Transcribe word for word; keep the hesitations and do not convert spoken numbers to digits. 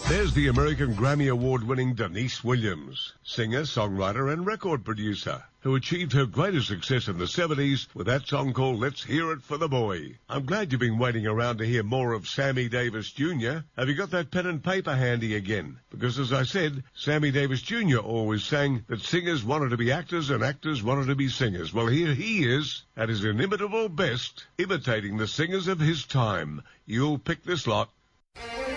There's the American Grammy Award-winning Denise Williams, singer, songwriter and record producer, who achieved her greatest success in the seventies with that song called Let's Hear It for the Boy. I'm glad you've been waiting around to hear more of Sammy Davis Junior Have you got that pen and paper handy again? Because as I said, Sammy Davis Junior always sang that singers wanted to be actors and actors wanted to be singers. Well, here he is, at his inimitable best, imitating the singers of his time. You'll pick this lot.